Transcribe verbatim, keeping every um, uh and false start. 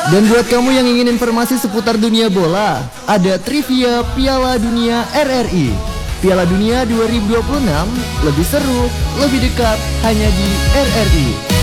Dan buat kamu yang ingin informasi seputar dunia bola, ada trivia Piala Dunia R R I. Piala Dunia dua ribu dua puluh enam lebih seru, lebih dekat hanya di R R I.